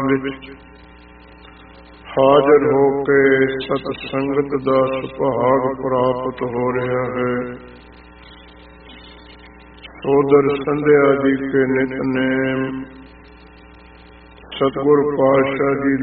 ਵਿੱਚ ਹਾਜ਼ਰ ਹੋ ਕੇ ਸਤ ਸੰਗਤ ਦਾ ਸੁਭਾਗ ਪ੍ਰਾਪਤ ਹੋ ਰਿਹਾ ਹੈ। ਸੋਦਰ ਸੰਧਿਆ ਜੀ ਕੇ ਨਿਤਨੇਮ ਸਤਿਗੁਰ ਪਾਤਸ਼ਾਹ ਜੀ